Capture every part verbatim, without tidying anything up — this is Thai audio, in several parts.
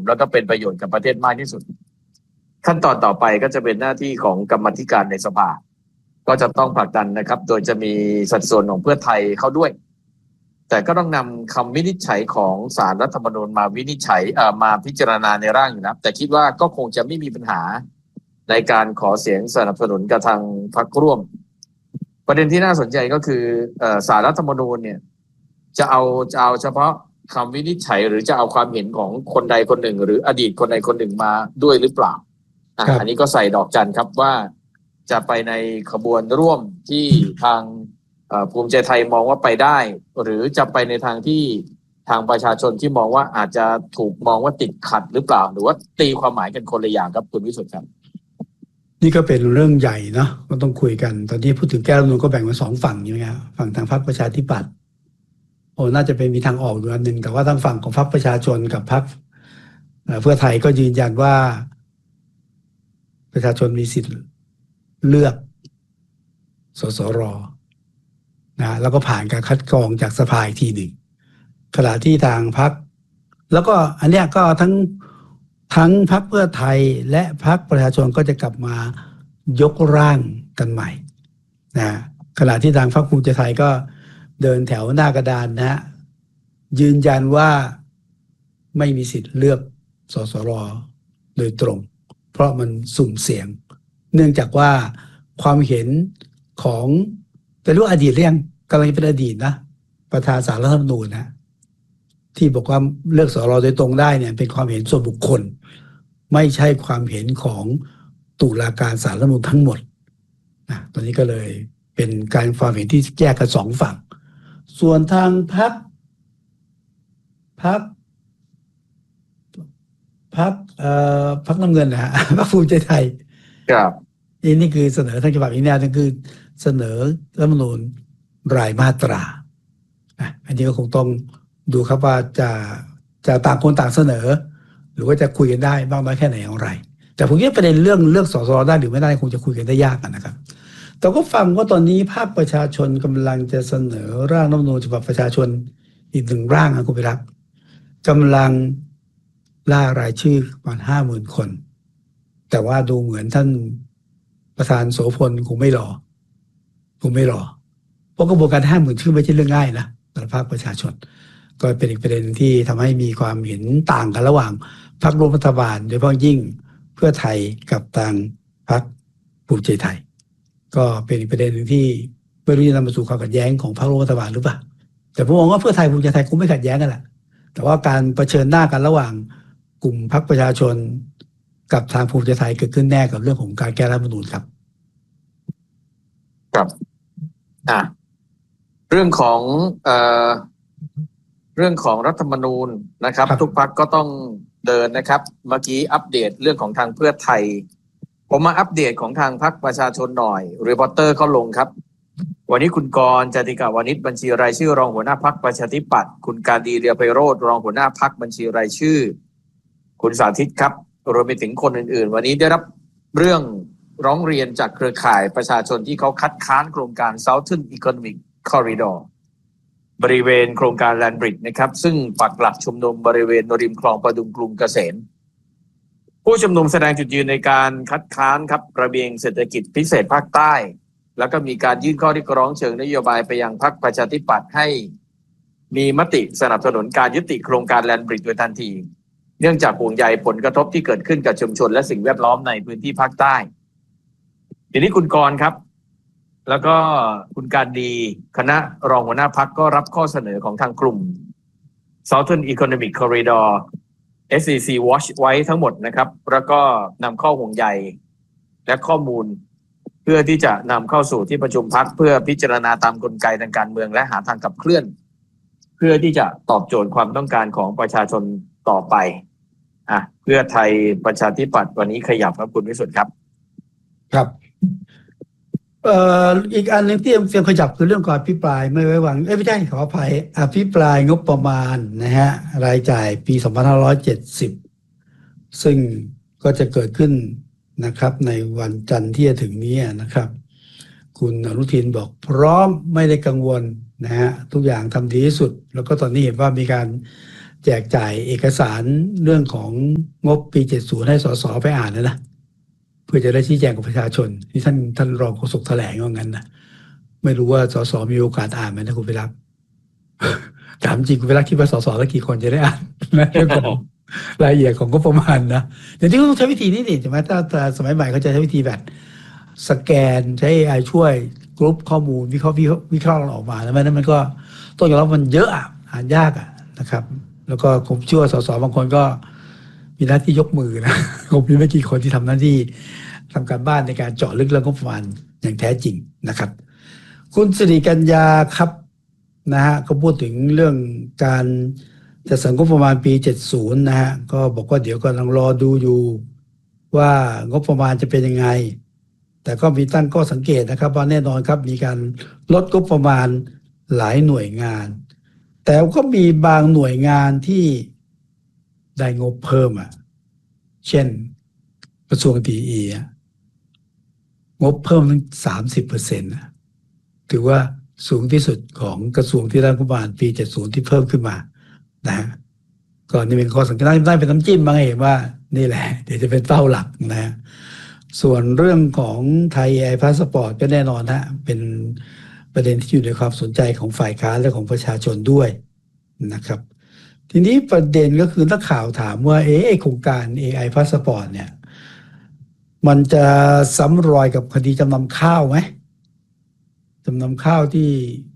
แล้วก็เป็นประโยชน์กับประเทศมากที่สุดขั้นตอนต่อไปก็จะเป็นหน้าที่ของกรรมาธิการในสภาก็จะต้องผลักดันนะครับโดยจะมีสัดส่วนของเพื่อไทยเข้าด้วยแต่ก็ต้องนำคำวินิจฉัยของศาลรัฐธรรมนูญมาวินิจฉัยเอ่อมาพิจารณาในร่างอยู่นะแต่คิดว่าก็คงจะไม่มีปัญหาในการขอเสียงสนับสนุนกับทางพรรคร่วมประเด็นที่น่าสนใจก็คือเอ่อศาลรัฐธรรมนูญเนี่ยจะเอาจะเอาเฉพาะคำวินิจฉัยหรือจะเอาความเห็นของคนใดคนหนึ่งหรืออดีตคนใดคนหนึ่งมาด้วยหรือเปล่าอ่ะอันนี้ก็ใส่ดอกจันครับว่าจะไปในขบวนร่วมที่ทางภูมิใจไทยมองว่าไปได้หรือจะไปในทางที่ทางประชาชนที่มองว่าอาจจะถูกมองว่าติดขัดหรือเปล่าหรือว่าตีความหมายกันคนละอย่างครับคุณวิสุทธิ์ครับนี่ก็เป็นเรื่องใหญ่เนาะก็ต้องคุยกันตอนนี้พูดถึงแก้รัฐธรรมนูญก็แบ่งเป็นสองฝั่งอยู่นะครับฝั่งทางพรรคประชาธิปัตย์โอ้น่าจะเป็นมีทางออกอยู่อันหนึ่งแต่ว่าทางฝั่งของพรรคประชาชนกับพรรคเพื่อไทยก็ยืนยันว่าประชาชนมีสิทธิ์เลือกสสรนะแล้วก็ผ่านการคัดกรองจากสภาอีกทีหนึ่งขณะที่ทางพรรคแล้วก็อันเนี้ยก็ทั้งทั้งพรรคเพื่อไทยและพรรคประชาชนก็จะกลับมายกร่างกันใหม่นะขณะที่ทางพรรคภูมิใจไทยก็เดินแถวหน้ากระดานนะฮะยืนยันว่าไม่มีสิทธิ์เลือกสสรโดยตรงเพราะมันสุ่มเสี่ยงเนื่องจากว่าความเห็นของแต่รู้อดีตเรื่องกำลังเป็นอดีตนะประธานศาลรัฐธรรมนูญนะที่บอกว่าเลือกสสรโดยตรงได้เนี่ยเป็นความเห็นส่วนบุคคลไม่ใช่ความเห็นของตุลาการศาลรัฐธรรมนูญทั้งหมดนะตอนนี้ก็เลยเป็นการความเห็นที่แยกกันสองฝั่งส่วนทางพรรคพรรคพรรคเอ่อพรรคน้ำเงินนะฮะพรรคภูมิใจไทยครับนี่นี่คือเสนอทางฉบับอีกแนวนึงคือเสนอรัฐธรรมนูญรายมาตราอันนี้ก็คงต้องดูครับว่าจะจะต่างคนต่างเสนอหรือว่าจะคุยกันได้บ้างน้อยแค่ไหนอย่างไรแต่ผมคิดประเด็นเรื่องเลือกสสได้หรือไม่ได้คงจะคุยกันได้ยากนะครับแต่ก็ฟังว่าตอนนี้ภาคประชาชนกำลังจะเสนอร่างรัฐธรรมนูญฉบับประชาชนอีกหนึ่งร่างนะคุณพิรักษ์กำลังล่ารายชื่อประมาณห้าหมื่นคนแต่ว่าดูเหมือนท่านประธานโสพลคงไม่รอคงไม่รอเพราะกระบวนการห้าหมื่นชื่อไม่ใช่เรื่องง่ายนะสำหรับภาคประชาชนก็เป็นอีกประเด็นที่ทำให้มีความเห็นต่างกันระหว่างพรรคร่วมรัฐบาลโดยเฉพาะยิ่งเพื่อไทยกับทางพรรคภูมิใจไทยก็เป็นอีกประเด็นหนึ่งที่ไม่รู้จะนำมาสู่ความขัดแย้งของพรรคร่วมรัฐบาลหรือเปล่าแต่ผมมองว่าเพื่อไทยภูมิใจไทยคงไม่ขัดแย้งกันแหละแต่ว่าการเผชิญหน้ากันระหว่างกลุ่มพรรคประชาชนกับทางภูมิใจไทยเกิดขึ้นแน่กับเรื่องของการแก้รัฐธรรมนูญครับครับอ่ะเรื่องของเอ่อเรื่องของรัฐธรรมนูญนะครับทุกพรรคก็ต้องเดินนะครับเมื่อกี้อัปเดตเรื่องของทางเพื่อไทยผมมาอัปเดตของทางพรรคประชาชนหน่อยรีพอร์เตอร์เขาลงครับวันนี้คุณกรณ์จติกาวานิชบัญชีรายชื่อรองหัวหน้าพรรคประชาธิปัตย์คุณการดีเรียไพโรจน์รองหัวหน้าพรรคบัญชีรายชื่อคุณสาธิตครับรวมไปถึงคนอื่นๆวันนี้ได้รับเรื่องร้องเรียนจากเครือข่ายประชาชนที่เขาคัดค้านโครงการ Southern Economic Corridor บริเวณโครงการ Land Bridge นะครับซึ่งปักหลักชุมนุมบริเวณริมคลองประดุงกรุงเกษมผู้ชุมนุมแสดงจุดยืนในการคัดค้านครับระเบียงเศรษฐกิจพิเศษภาคใต้แล้วก็มีการยื่นข้อเรียกร้องเชิงนโยบายไปยังพรรคประชาธิปัตย์ให้มีมติสนับสนุนการยุติโครงการ Land Bridge โดยทันทีเนื่องจากห่วงใยผลกระทบที่เกิดขึ้นกับชุมชนและสิ่งแวดล้อมในพื้นที่ภาคใต้ทีนี้คุณกรณ์ครับแล้วก็คุณการดีคณะรองหัวหน้าพรรคก็รับข้อเสนอของทางกลุ่ม Southern Economic Corridor เอส อี ซี Watch ไว้ทั้งหมดนะครับแล้วก็นำข้อห่วงใยและข้อมูลเพื่อที่จะนำเข้าสู่ที่ประชุมพรรคเพื่อพิจารณาตามกลไกทางการเมืองและหาทางขับเคลื่อนเพื่อที่จะตอบโจทย์ความต้องการของประชาชนต่อไปอ่ะเพื่อไทยประชาธิปัตย์วันนี้ขยับครับคุณวิสุทธิ์ครับครับเอ่ออีกอันนึงที่เตรียมขยับคือเรื่องการอภิปรายไม่ไว้วางเอ้ยไม่ใช่ขออภัยอภิปรายงบประมาณนะฮะรายจ่ายปีสองพันห้าร้อยเจ็ดสิบซึ่งก็จะเกิดขึ้นนะครับในวันจันทร์ที่จะถึงนี้นะครับคุณอนุทินบอกพร้อมไม่ได้กังวลนะฮะทุกอย่างทำดีที่สุดแล้วก็ตอนนี้เห็นว่ามีการแจกจ่ายเอกสารเรื่องของงบปีเจ็ดสิบให้สสไปอ่านนะนะเพื่อจะได้ชี้แจงกับประชาชนที่ท่านท่านรองโฆษกแถลงว่างั้นนะไม่รู้ว่าสสมีโอกาสอ่านไหมนะคุณพิรักษ์ถามจริงคุณพิรักษ์คิดว่าสสแล้วกี่คนจะได้อ่านเรื่องของรายละเอียดของงบประมาณนะเดี๋ยวนี้เขาต้องใช้วิธีนี้นี่ใช่ไหมถ้าสมัยใหม่เขาจะใช้วิธีแบบสแกนใช้ เอ ไอ ช่วยกรุ๊ปข้อมูลวิเคราะห์วิเคราะห์ออกมาแล้วนั้นมันก็ต้องยอมรับมันเยอะอ่ะอ่านยากอ่ะนะครับแล้วก็ผมเชื่อว่าสสบางคนก็มีหน้าที่ยกมือนะผมมีไม่กี่คนที่ทำหน้าที่ทำการบ้านในการเจาะลึกเรื่องงบประมาณอย่างแท้จริงนะครับคุณสิริกัญญาครับนะฮะก็พูดถึงเรื่องการจัดสรรงบประมาณปีเจ็ดสิบนะฮะก็บอกว่าเดี๋ยวกำลังรอดูอยู่ว่างบประมาณจะเป็นยังไงแต่ก็มีตั้งข้อสังเกตนะครับว่าแน่นอนครับมีการลดงบประมาณหลายหน่วยงานแต่ก็มีบางหน่วยงานที่ได้งบเพิ่มอ่ะเช่นกระทรวงดีอีงบเพิ่มถึงสามสิบเปอร์เซ็นต์ถือว่าสูงที่สุดของกระทรวงที่ได้งบประมาณปีเจ็ดสิบที่เพิ่มขึ้นมานะฮะก่อนนี่เป็นข้อสังเกตได้เป็นน้ำจิ้มบางเห็นว่านี่แหละเดี๋ยวจะเป็นเป้าหลักนะฮะส่วนเรื่องของไทยไอพาสปอร์ตก็แน่นอนฮะเป็นประเด็นที่อยู่ในความสนใจของฝ่ายค้านและของประชาชนด้วยนะครับทีนี้ประเด็นก็คือนักข่าวถามว่าเอ๊ะโครงการ เอ ไอ Passport เนี่ยมันจะซ้ำรอยกับคดีจำนำข้าวไหมจำนำข้าวที่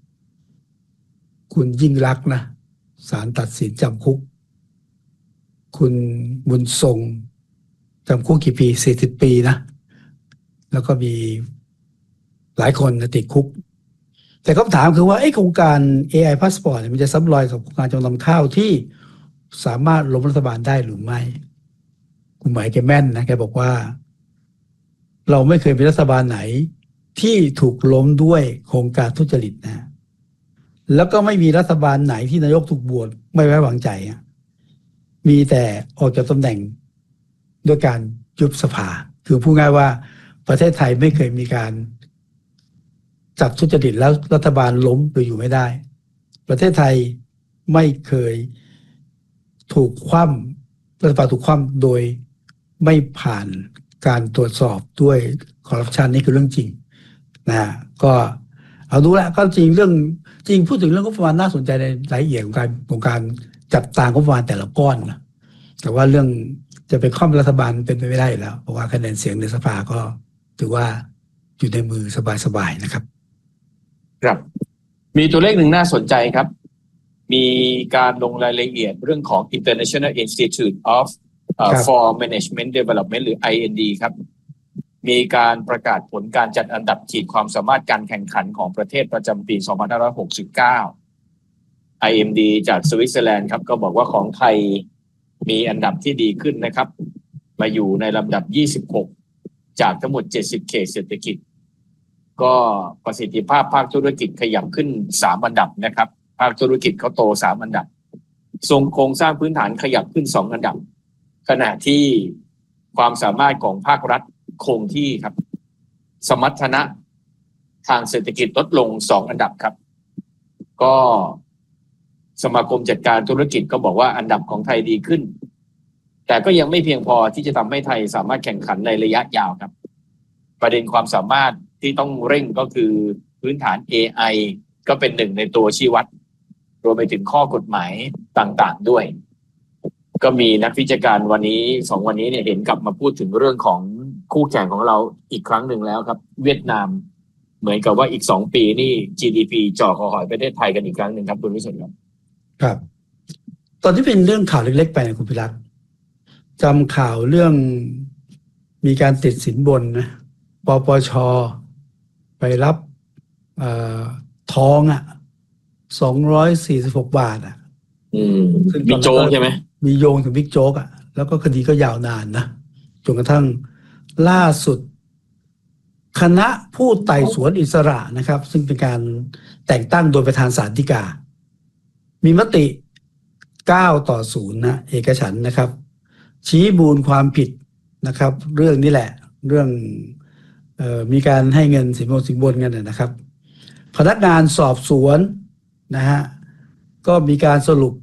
คุณยิ่งลักษณ์นะศาลตัดสินจำคุกคุณบุญทรงจำคุกกี่ปีสี่สิบปีนะแล้วก็มีหลายคนติดคุกแต่คำถามคือว่าไอ้โครงการ เอ ไอ Passport เนี่ยมันจะซ้ำรอยกับโครงการจำนำข้าวที่สามารถล้มรัฐบาลได้หรือไม่คุณหมายแกแม่นนะแกบอกว่าเราไม่เคยมีรัฐบาลไหนที่ถูกล้มด้วยโครงการทุจริตนะแล้วก็ไม่มีรัฐบาลไหนที่นายกถูกบวชไม่ไว้วางใจมีแต่ออกจากตำแหน่งด้วยการยุบสภาคือพูดง่ายว่าประเทศไทยไม่เคยมีการจับทุจริตแล้วรัฐบาลล้มโดยอยู่ไม่ได้ประเทศไทยไม่เคยถูกคว่ำรัฐบาลถูกคว่ำโดยไม่ผ่านการตรวจสอบด้วยคอร์รัปชันนี่คือเรื่องจริงนะก็เอาดูละก็จริงเรื่องจริงพูดถึงเรื่องงบประมาณน่าสนใจในรายละเอียดของการของการจับตางบประมาณแต่ละก้อนนะแต่ว่าเรื่องจะไปคว่ำรัฐบาลเป็นไปไม่ได้แล้วเพราะว่าคะแนนเสียงในสภาก็ถือว่าอยู่ในมือสบายๆนะครับครับมีตัวเลขหนึ่งน่าสนใจครับมีการลงรายละเอียดเรื่องของ International Institute of uh, for Management Development หรือ ไอ เอ็น ดี ครับมีการประกาศผลการจัดอันดับขีดความสามารถการแข่งขันของประเทศประจำปี สองพันห้าร้อยหกสิบเก้า ไอ เอ็ม ดี จากสวิตเซอร์แลนด์ครับก็บอกว่าของไทยมีอันดับที่ดีขึ้นนะครับมาอยู่ในลำดับยี่สิบหกจากทั้งหมดเจ็ดสิบเขตเศรษฐกิจก็ประสิทธิภาพภาคธุรกิจขยับขึ้นสามอันดับนะครับภาคธุรกิจเขาโตสามอันดับทรงโครงสร้างพื้นฐานขยับขึ้นสองอันดับขณะที่ความสามารถของภาครัฐคงที่ครับสมรรถนะทางเศรษฐกิจลดลงสองอันดับครับก็สมาคมจัดการธุรกิจก็บอกว่าอันดับของไทยดีขึ้นแต่ก็ยังไม่เพียงพอที่จะทำให้ไทยสามารถแข่งขันในระยะยาวครับประเด็นความสามารถที่ต้องเร่งก็คือพื้นฐาน เอ ไอ ก็เป็นหนึ่งในตัวชี้วัดรวมไปถึงข้อกฎหมายต่างๆด้วยก็มีนักวิชาการวันนี้สองวันนี้เนี่ยเห็นกลับมาพูดถึงเรื่องของคู่แข่งของเราอีกครั้งหนึ่งแล้วครับเวียดนามเหมือนกับว่าอีกสองปีนี่ จี ดี พี จ่อคอหอยประเทศไทยกันอีกครั้งหนึ่งครับคุณวิสุทธิ์ครับครับตอนที่เป็นเรื่องข่าวเล็กๆไปนะคุณพิรัตน์จำข่าวเรื่องมีการติดสินบนนะปปช.ไปรับเอ่อทองอ่ะสองร้อยสี่สิบหกบาทอ่ะอืมบิ๊กโจ๊กใช่ไหมมีโยงถึงบิ๊กโจ๊กอ่ะแล้วก็คดีก็ยาวนานนะจนกระทั่งล่าสุดคณะผู้ไต่สวนอิสระนะครับซึ่งเป็นการแต่งตั้งโดยประธานศาลฎีกามีมติเก้าต่อศูนย์นะเอกฉันท์นะครับชี้มูลความผิดนะครับเรื่องนี้แหละเรื่องเอ่อมีการให้เงินสินบนสินบนกันนะครับพนักงานสอบสวนนะฮะก็มีการสรุป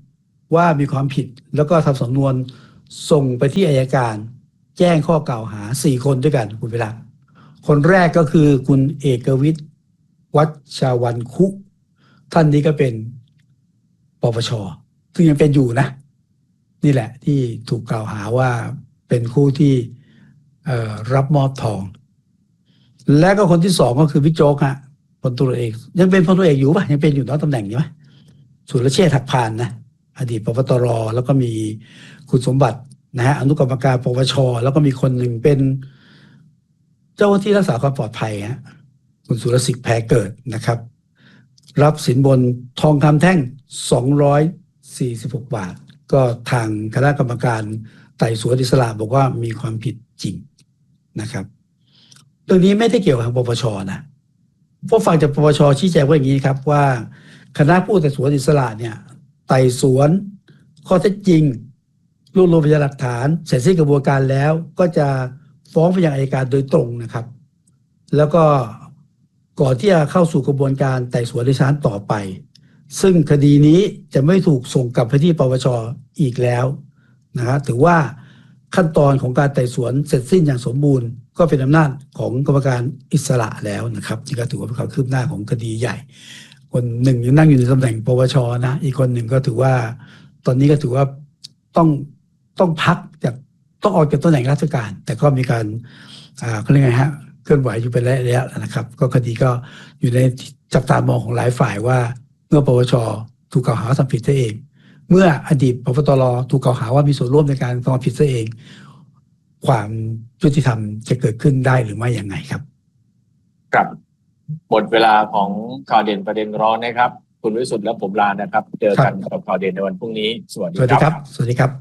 ว่ามีความผิดแล้วก็ทำสำนวนส่งไปที่อัยการแจ้งข้อกล่าวหาสี่คนด้วยกันคุณเวลาคนแรกก็คือคุณเอกวิทย์วัชวรรณคุท่านนี้ก็เป็นปปชซึ่งยังเป็นอยู่นะนี่แหละที่ถูกกล่าวหาว่าเป็นผู้ที่รับมอบทองและก็คนที่สองก็คือบิ๊กโจ๊กฮะพลตำรวจเอกยังเป็นพลตำรวจเอกอยู่ป่ะยังเป็นอยู่นะตำแหน่งนี้ไหมสุรเชษฐ์หักพานนะอดีตปปตรแล้วก็มีคุณสมบัตินะฮะอนุกรรมการปปชแล้วก็มีคนหนึ่งเป็นเจ้าหน้าที่รักษาความปลอดภัยฮะคุณสุรสิทธิ์แพรเกิดนะครับรับสินบนทองคำแท่งสองร้อยสี่สิบหกบาทก็ทางคณะกรรมการไต่สวนอิสระบอกว่ามีความผิดจริงนะครับเรื่องนี้ไม่ได้เกี่ยวกับปปชนะพวกฟังจากปปชชี้แจงว่าอย่างนี้ครับว่าคณะผู้ไต่สวนอิสระเนี่ยไต่สวนข้อเท็จจริงรวบรวมพยานหลักฐานเสร็จสิ้นกระบวนการแล้วก็จะฟ้องไปยังอัยการโดยตรงนะครับแล้วก็ก่อนที่จะเข้าสู่กระบวนการไต่สวนในศาลต่อไปซึ่งคดีนี้จะไม่ถูกส่งกลับไปที่ปปชอีกแล้วนะฮะถือว่าขั้นตอนของการไต่สวนเสร็จสิ้นอย่างสมบูรณ์ก็เป็นอำนาจของกรรมการอิสระแล้วนะครับนี่ก็ถือว่าเป็นความคืบหน้าของคดีใหญ่คนหนึ่งยังนั่งอยู่ในตำแหน่งปปชนะอีกคนหนึ่งก็ถือว่าตอนนี้ก็ถือว่าต้องต้องพักจากต้องออกจากตำแหน่งราชการแต่ก็มีการอ่าเขาเรียกไงฮะเคลื่อนไหวอยู่เป็นระยะๆนะครับก็คดีก็อยู่ในจับตามองของหลายฝ่ายว่าเมื่อปปชถูกกล่าวหาทำผิดซะเองเมื่ออดีตปปตรถูกกล่าวหาว่ามีส่วนร่วมในการทำผิดซะเองความยุติธรรมจะเกิดขึ้นได้หรือไม่อย่างไรครับครับหมดเวลาของข่าวเด่นประเด็นร้อนนะครับคุณวิสุทธิ์และผมลานะครับเจอกันกับข่าวเด่นในวันพรุ่งนี้สวัสดีครับสวัสดีครับ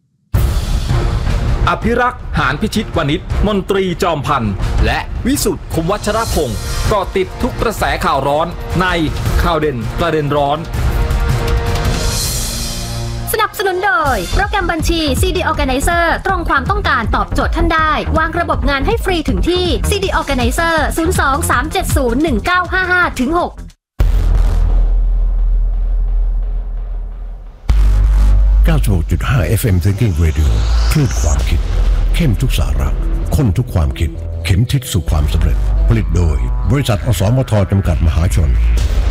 อภิรักษ์หานพิชิตวณิชมนตรีจอมพันธ์และวิสุทธิ์คุมวัชรพงศ์เกาะติดทุกกระแสข่าวร้อนในข่าวเด่นประเด็นร้อนสนับสนุนโดยโปรแกรมบัญชี ซี ดี Organizer ตรงความต้องการตอบโจทย์ท่านได้วางระบบงานให้ฟรีถึงที่ ซี ดี Organizer ศูนย์ สอง สาม เจ็ด ศูนย์ หนึ่ง เก้า ห้า ห้า ถึง หกเก้าสิบหกจุดห้า เอฟ เอ็ม Thinking Radio คลื่นความคิดเข้มทุกสาระข้นทุกความคิดเข็มทิศสู่ความสำเร็จผลิตโดยบริษัทอสมทจำกัดมหาชน